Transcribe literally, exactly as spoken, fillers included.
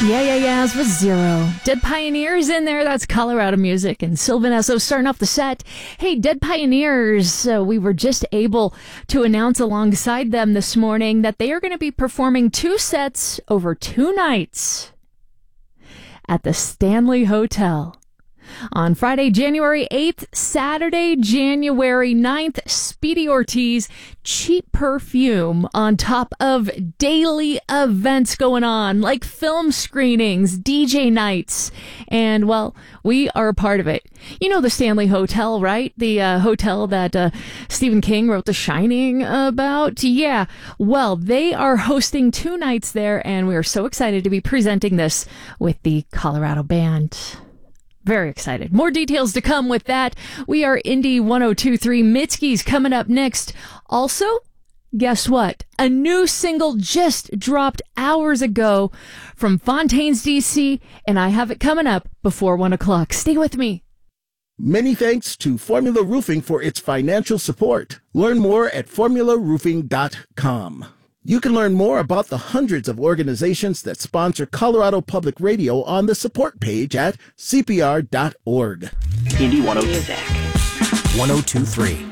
Yeah, yeah, yeahs with Zero. Dead Pioneers in there. That's Colorado music. And Sylvan Esso starting off the set. Hey, Dead Pioneers, uh, we were just able to announce alongside them this morning that they are going to be performing two sets over two nights at the Stanley Hotel. On Friday, January eighth, Saturday, January ninth, Speedy Ortiz, Cheap Perfume, on top of daily events going on, like film screenings, D J nights, and, well, we are a part of it. You know the Stanley Hotel, right? The uh, hotel that uh, Stephen King wrote The Shining about? Yeah, well, they are hosting two nights there, and we are so excited to be presenting this with the Colorado Band. Very excited. More details to come with that. We are Indy one oh two point three. Mitski's coming up next. Also, guess what? A new single just dropped hours ago from Fontaines, D C, and I have it coming up before one o'clock. Stay with me. Many thanks to Formula Roofing for its financial support. Learn more at formula roofing dot com. You can learn more about the hundreds of organizations that sponsor Colorado Public Radio on the support page at C P R dot org. Indy one oh two point three.